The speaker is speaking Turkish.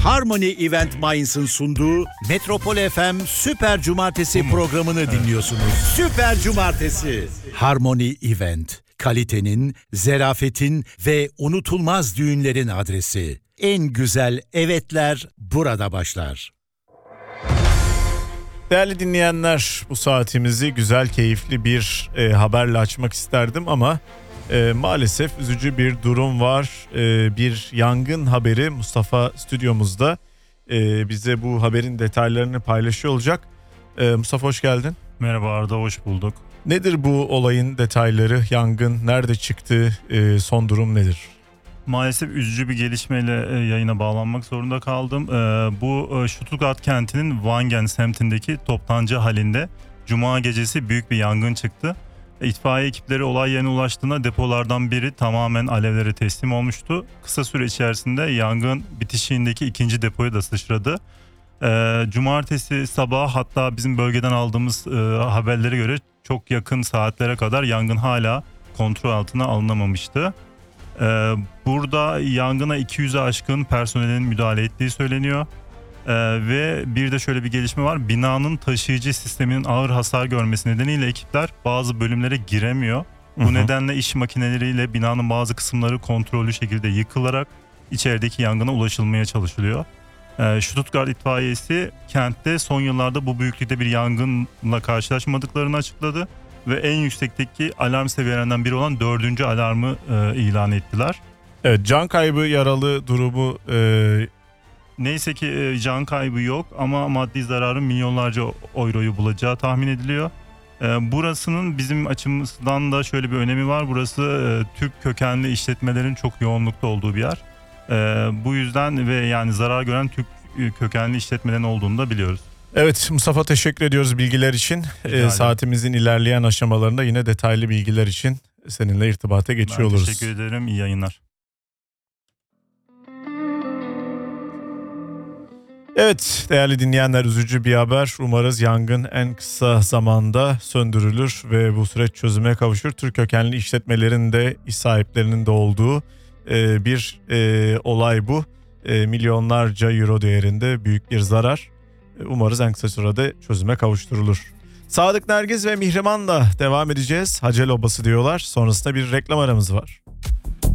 Harmony Event Mainz'ın sunduğu Metropol FM Süper Cumartesi programını dinliyorsunuz. Süper Cumartesi. Harmony Event, kalitenin, zerafetin ve unutulmaz düğünlerin adresi. En güzel evetler burada başlar. Değerli dinleyenler, bu saatimizi güzel, keyifli bir haberle açmak isterdim ama maalesef üzücü bir durum var. Bir yangın haberi Mustafa stüdyomuzda. Bize bu haberin detaylarını paylaşıyor olacak. Mustafa, hoş geldin. Merhaba Arda, hoş bulduk. Nedir bu olayın detayları? Yangın nerede çıktı? Son durum nedir? Maalesef üzücü bir gelişmeyle yayına bağlanmak zorunda kaldım. Bu Stuttgart kentinin Wangen semtindeki toptancı halinde Cuma gecesi büyük bir yangın çıktı. İtfaiye ekipleri olay yerine ulaştığında depolardan biri tamamen alevlere teslim olmuştu. Kısa süre içerisinde yangın bitişiğindeki ikinci depoya da sıçradı. Cumartesi sabahı, hatta bizim bölgeden aldığımız haberlere göre çok yakın saatlere kadar yangın hala kontrol altına alınamamıştı. Burada yangına 200'e aşkın personelin müdahale ettiği söyleniyor. Ve bir de şöyle bir gelişme var. Binanın taşıyıcı sisteminin ağır hasar görmesi nedeniyle ekipler bazı bölümlere giremiyor. Bu nedenle iş makineleriyle binanın bazı kısımları kontrollü şekilde yıkılarak içerideki yangına ulaşılmaya çalışılıyor. Stuttgart itfaiyesi kentte son yıllarda bu büyüklükte bir yangınla karşılaşmadıklarını açıkladı. Ve en yüksekteki alarm seviyelerinden biri olan 4. alarmı ilan ettiler. Evet, can kaybı, yaralı durumu... Neyse ki can kaybı yok ama maddi zararın milyonlarca euroyu bulacağı tahmin ediliyor. Burasının bizim açımızdan da şöyle bir önemi var. Burası Türk kökenli işletmelerin çok yoğunlukta olduğu bir yer. Bu yüzden ve yani zarar gören Türk kökenli işletmelerin olduğunu da biliyoruz. Evet Mustafa, teşekkür ediyoruz bilgiler için. Saatimizin ilerleyen aşamalarında yine detaylı bilgiler için seninle irtibata geçiyor oluruz. Teşekkür ederim, iyi yayınlar. Evet değerli dinleyenler, üzücü bir haber. Umarız yangın en kısa zamanda söndürülür ve bu süreç çözüme kavuşur. Türk kökenli işletmelerin de iş sahiplerinin de olduğu bir olay bu. Milyonlarca euro değerinde büyük bir zarar. Umarız en kısa sürede çözüme kavuşturulur. Sadık Nergiz ve Mihriman'la devam edeceğiz. Hacel Obası diyorlar. Sonrasında bir reklam aramız var.